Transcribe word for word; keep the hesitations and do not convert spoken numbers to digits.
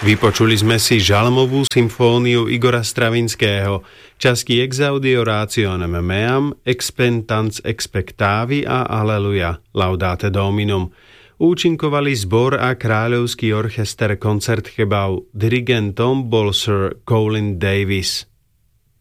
Vypočuli sme si žalmovú symfóniu Igora Stravinského, časti Exaudi orationem meam, expectans expectavi a Alleluja, laudate Dominum. Účinkovali zbor a kráľovský orchester Koncertgebouw, dirigentom bol Sir Colin Davis.